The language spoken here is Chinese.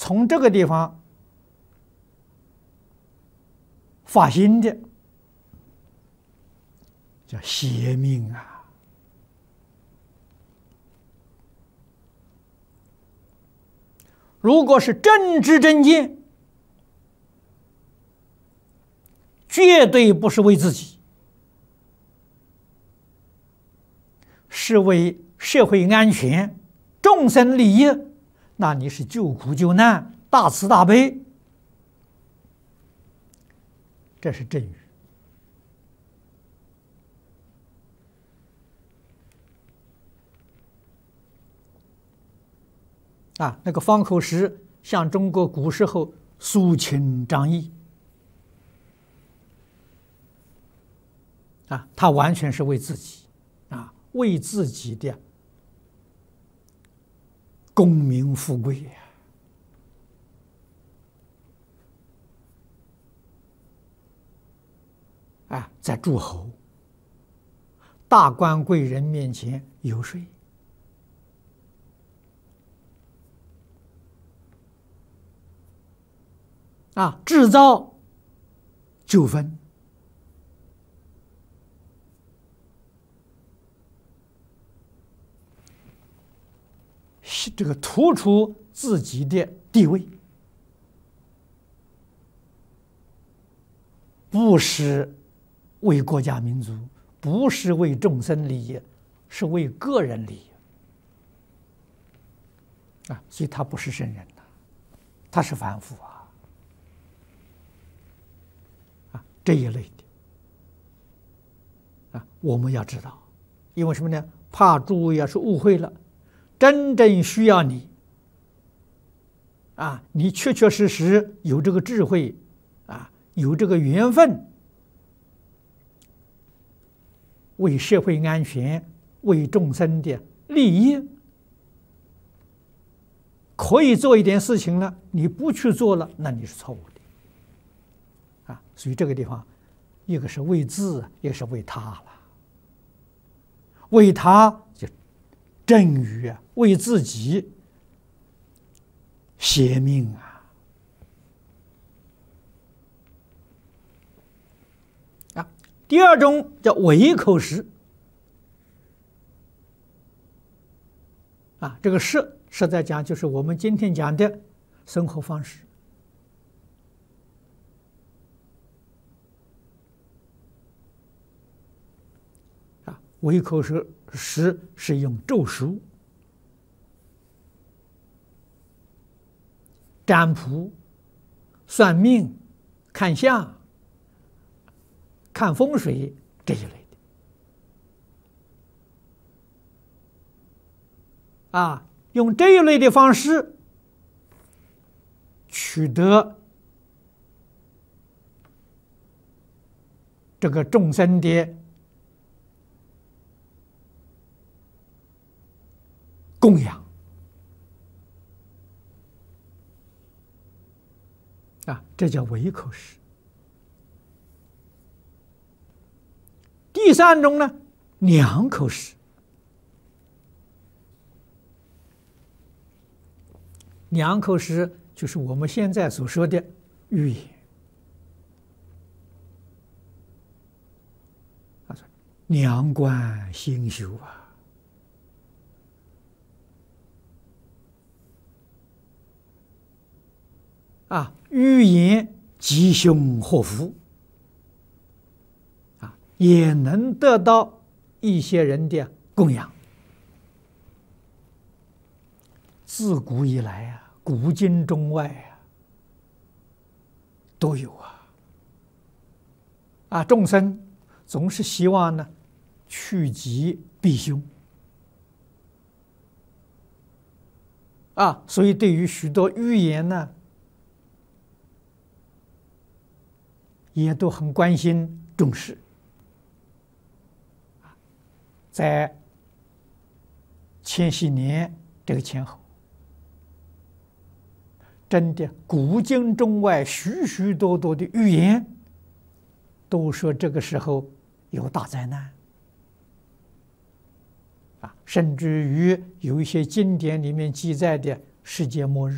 从这个地方发心的，叫邪命啊。如果是正知正见，绝对不是为自己，是为社会安全、众生利益，那你是救苦救难、大慈大悲，这是正语。那个方口石像中国古时候肃清张毅他完全是为自己为自己的功名富贵在诸侯、大官贵人面前游说。制造纠纷，这个突出自己的地位，不是为国家民族，不是为众生利益，是为个人利益所以他不是圣人他是凡夫这一类的我们要知道，因为什么呢？怕诸位要是误会了，真正需要你你确确实实有这个智慧有这个缘分，为社会安全、为众生的利益，可以做一点事情了，你不去做了，那你是错误的。所以这个地方，一个是为自，一个是为他了。为他就正语为自己邪命第二种叫伪口实这个实在讲就是我们今天讲的生活方式。伪口实是用咒术、占卜、算命、看相、看风水这一类的用这一类的方式取得这个众生的供养这叫伪口实。第三种呢，两口实。两口实就是我们现在所说的预言。两观心修预言吉凶祸福也能得到一些人的供养。自古以来古今中外都有众生总是希望呢趋吉避凶所以对于许多预言呢也都很关心重视。在千禧年这个前后，真的古今中外许许多多的预言都说这个时候有大灾难甚至于有一些经典里面记载的世界末日